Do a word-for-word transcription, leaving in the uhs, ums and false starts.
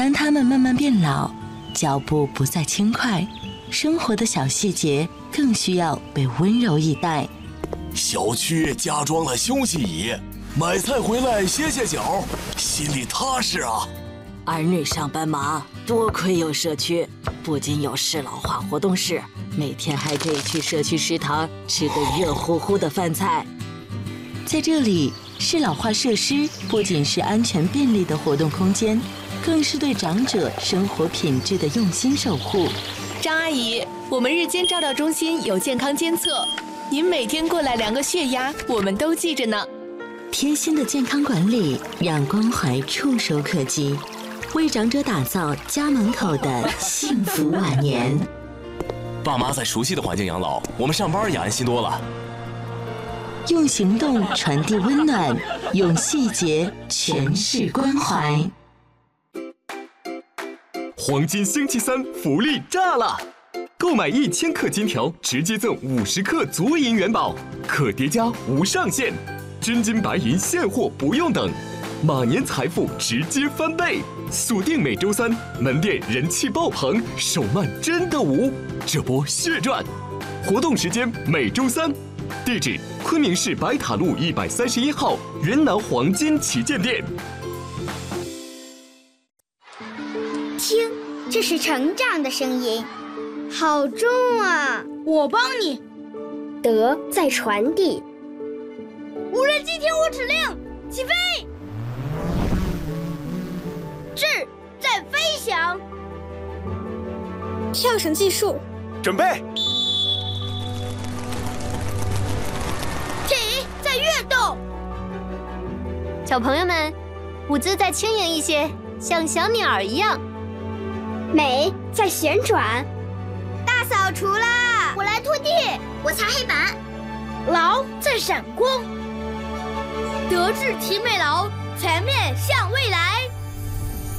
当他们慢慢变老，脚步不再轻快，生活的小细节更需要被温柔以待。 小区加装了休息椅，买菜回来歇歇脚，心里踏实啊。 儿女上班忙，多亏有社区，不仅有适老化活动室，每天还可以去社区食堂吃个热乎乎的饭菜。 在这里，适老化设施不仅是安全便利的活动空间，更是对长者生活品质的用心守护。 张阿姨，我们日间照料中心有健康监测，您每天过来量个血压，我们都记着呢。 贴心的健康管理，让关怀触手可及，为长者打造家门口的幸福晚年。 爸妈在熟悉的环境养老，我们上班也安心多了。 用行动传递温暖，用细节诠释关怀。 黄金星期三福利炸了！购买一千克金条，直接赠五十克足银元宝，可叠加无上限，真金白银现货不用等，马年财富直接翻倍！锁定每周三，门店人气爆棚，手慢真的无，这波血赚！活动时间每周三，地址昆明市白塔路一百三十一号云南黄金旗舰店。 听，这是成长的声音，好重啊！ 我帮你。 德在传递。 无人机听我指令，起飞！智在飞翔。 跳绳计数， 准备。 体在跃动。 小朋友们，舞姿再轻盈一些，像小鸟儿一样。 美在旋转。 大扫除啦！ 我来拖地，我擦黑板。 劳在闪光。德智体美劳，全面向未来。